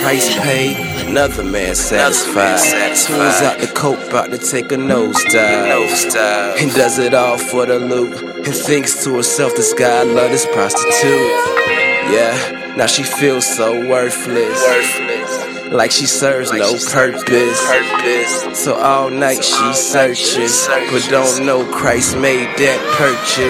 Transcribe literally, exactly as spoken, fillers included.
Price paid, another man satisfied. Pulls out the coke, about to take a nosedive. And does it all for the loot. And thinks to herself, this guy I love this prostitute. Yeah, now she feels so worthless. Like she serves no purpose. So all night she searches, but don't know Christ made that purchase.